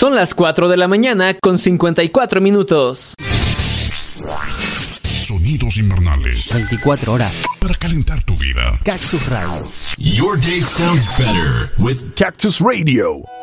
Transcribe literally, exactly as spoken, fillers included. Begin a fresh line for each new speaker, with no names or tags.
Son las cuatro de la mañana con cincuenta y cuatro minutos.
Sonidos invernales.
veinticuatro horas
para calentar tu vida.
Cactus Radio.
Your day sounds better with
Cactus Radio.